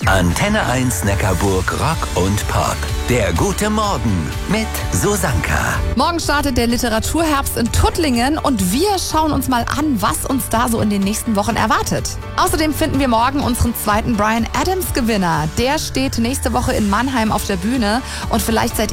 Antenne 1 Neckarburg Rock und Pop. Der gute Morgen mit Susanka. Morgen startet der Literaturherbst in Tuttlingen und wir schauen uns mal an, was uns da so in den nächsten Wochen erwartet. Außerdem finden wir morgen unseren zweiten Bryan Adams Gewinner. Der steht nächste Woche in Mannheim auf der Bühne und vielleicht seid